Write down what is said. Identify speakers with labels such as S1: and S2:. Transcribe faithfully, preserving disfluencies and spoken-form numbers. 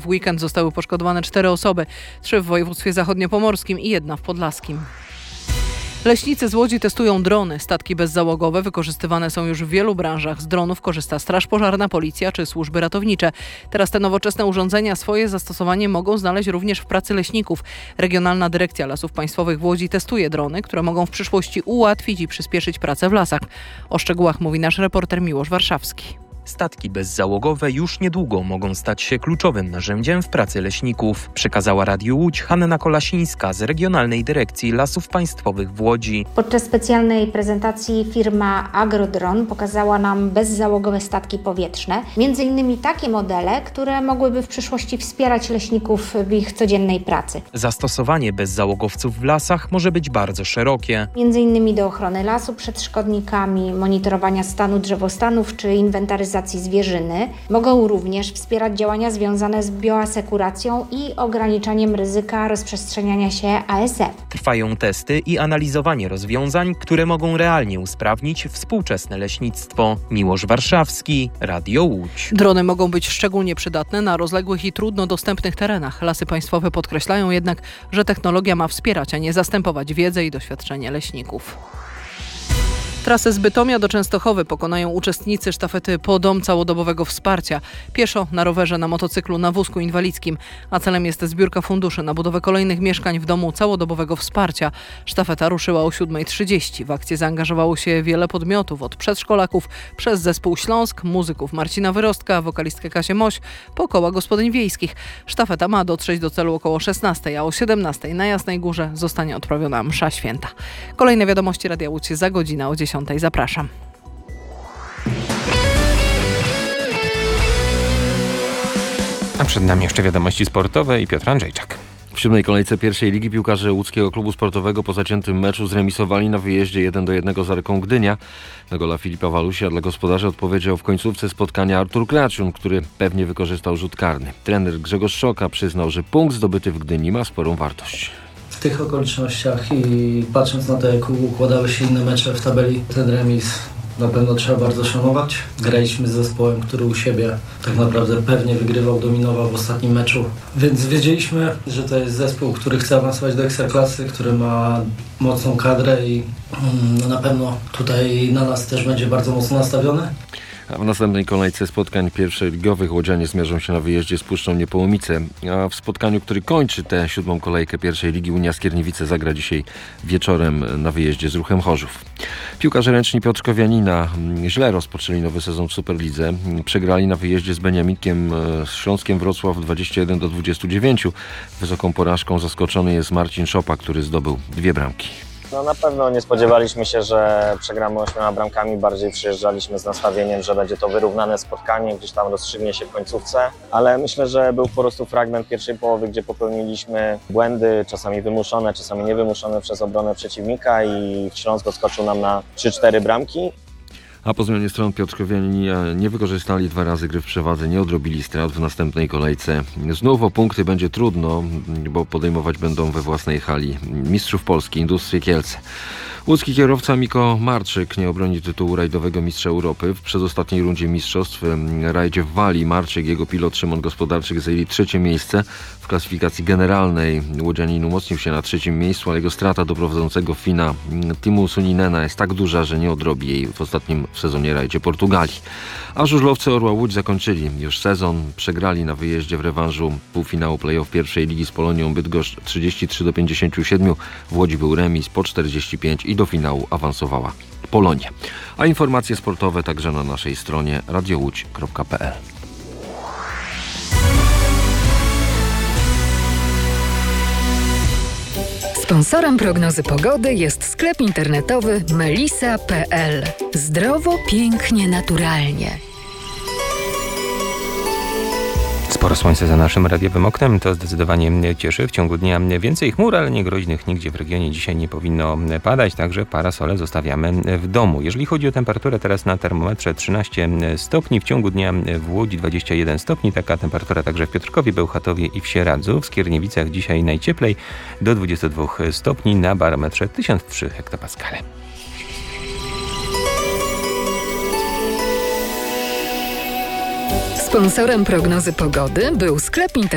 S1: W weekend zostały poszkodowane cztery osoby, trzy w województwie zachodniopomorskim i jedna w podlaskim. Leśnicy z Łodzi testują drony. Statki bezzałogowe wykorzystywane są już w wielu branżach. Z dronów korzysta Straż Pożarna, Policja czy służby ratownicze. Teraz te nowoczesne urządzenia swoje zastosowanie mogą znaleźć również w pracy leśników. Regionalna Dyrekcja Lasów Państwowych w Łodzi testuje drony, które mogą w przyszłości ułatwić i przyspieszyć pracę w lasach. O szczegółach mówi nasz reporter Miłosz Warszawski.
S2: Statki bezzałogowe już niedługo mogą stać się kluczowym narzędziem w pracy leśników, przekazała Radiu Łódź Hanna Kolasińska z Regionalnej Dyrekcji Lasów Państwowych w Łodzi.
S3: Podczas specjalnej prezentacji firma Agrodron pokazała nam bezzałogowe statki powietrzne, między innymi takie modele, które mogłyby w przyszłości wspierać leśników w ich codziennej pracy.
S2: Zastosowanie bezzałogowców w lasach może być bardzo szerokie.
S3: Między innymi do ochrony lasu przed szkodnikami, monitorowania stanu drzewostanów czy inwentaryzacji zwierzyny. Mogą również wspierać działania związane z bioasekuracją i ograniczaniem ryzyka rozprzestrzeniania się A S F.
S2: Trwają testy i analizowanie rozwiązań, które mogą realnie usprawnić współczesne leśnictwo. Miłosz Warszawski, Radio Łódź.
S1: Drony mogą być szczególnie przydatne na rozległych i trudno dostępnych terenach. Lasy Państwowe podkreślają jednak, że technologia ma wspierać, a nie zastępować wiedzę i doświadczenie leśników. Trasę z Bytomia do Częstochowy pokonają uczestnicy sztafety po dom całodobowego wsparcia. Pieszo, na rowerze, na motocyklu, na wózku inwalidzkim. A celem jest zbiórka funduszy na budowę kolejnych mieszkań w domu całodobowego wsparcia. Sztafeta ruszyła o siódma trzydzieści. W akcję zaangażowało się wiele podmiotów, od przedszkolaków, przez zespół Śląsk, muzyków Marcina Wyrostka, wokalistkę Kasię Moś, po koła gospodyń wiejskich. Sztafeta ma dotrzeć do celu około szesnastej, a o siedemnastej na Jasnej Górze zostanie odprawiona msza święta. Kolejne wiadomości Radia Łódź za godzinę o dziesiątej. Zapraszam.
S4: A przed nami jeszcze wiadomości sportowe i Piotr Andrzejczak.
S5: W siódmej kolejce pierwszej ligi piłkarze łódzkiego klubu sportowego po zaciętym meczu zremisowali na wyjeździe jeden do jednego z Arką Gdynia. Na gola Filipa Walusia dla gospodarzy odpowiedział w końcówce spotkania Artur Kraciun, który pewnie wykorzystał rzut karny. Trener Grzegorz Szoka przyznał, że punkt zdobyty w Gdyni ma sporą wartość.
S6: W tych okolicznościach i patrząc na to, jak układały się inne mecze w tabeli, ten remis na pewno trzeba bardzo szanować. Graliśmy z zespołem, który u siebie tak naprawdę pewnie wygrywał, dominował w ostatnim meczu, więc wiedzieliśmy, że to jest zespół, który chce awansować do Ekstraklasy, który ma mocną kadrę i no, na pewno tutaj na nas też będzie bardzo mocno nastawiony.
S5: A w następnej kolejce spotkań pierwszoligowych łodzianie zmierzą się na wyjeździe z Puszczą Niepołomice. A w spotkaniu, który kończy tę siódmą kolejkę pierwszej ligi, Unia Skierniewice zagra dzisiaj wieczorem na wyjeździe z Ruchem Chorzów. Piłkarze ręczni Piotrkowianina źle rozpoczęli nowy sezon w Superlidze. Przegrali na wyjeździe z Beniaminkiem z Śląskiem Wrocław dwadzieścia jeden do dwudziestu dziewięciu. Wysoką porażką zaskoczony jest Marcin Szopa, który zdobył dwie bramki.
S7: No na pewno nie spodziewaliśmy się, że przegramy ośmioma bramkami, bardziej przyjeżdżaliśmy z nastawieniem, że będzie to wyrównane spotkanie, gdzieś tam rozstrzygnie się w końcówce, ale myślę, że był po prostu fragment pierwszej połowy, gdzie popełniliśmy błędy, czasami wymuszone, czasami niewymuszone przez obronę przeciwnika i Śląsk odskoczył nam na trzy cztery bramki.
S5: A po zmianie stron Piotrkowianie nie wykorzystali dwa razy gry w przewadze, nie odrobili strat w następnej kolejce. Znów o punkty będzie trudno, bo podejmować będą we własnej hali mistrzów Polski, Industrii Kielce. Łódzki kierowca Miko Marczyk nie obroni tytułu rajdowego mistrza Europy. W przedostatniej rundzie mistrzostw rajdzie w Walii Marczyk i jego pilot Szymon Gospodarczyk zajęli trzecie miejsce. W klasyfikacji generalnej łodzianin umocnił się na trzecim miejscu, ale jego strata do prowadzącego Fina Timu Suninena jest tak duża, że nie odrobi jej w ostatnim w sezonie rajdzie Portugalii. A żużlowcy Orła Łódź zakończyli już sezon. Przegrali na wyjeździe w rewanżu półfinału play-off pierwszej ligi z Polonią Bydgoszcz trzydzieści trzy do pięćdziesięciu siedmiu. W Łodzi był remis po czterdzieści pięć i do finału awansowała Polonia. A informacje sportowe także na naszej stronie radio łódź kropka p l.
S8: Sponsorem prognozy pogody jest sklep internetowy melisa kropka p l. Zdrowo, pięknie, naturalnie.
S4: Sporo słońca za naszym radiowym oknem, to zdecydowanie cieszy. W ciągu dnia więcej chmur, ale nie groźnych nigdzie w regionie dzisiaj nie powinno padać, także parasole zostawiamy w domu. Jeżeli chodzi o temperaturę, teraz na termometrze trzynaście stopni, w ciągu dnia w Łodzi dwadzieścia jeden stopni, taka temperatura także w Piotrkowie, Bełchatowie i w Sieradzu. W Skierniewicach dzisiaj najcieplej do dwudziestu dwóch stopni, na barometrze tysiąc trzy hektopaskale.
S8: Sponsorem prognozy pogody był sklep internetowy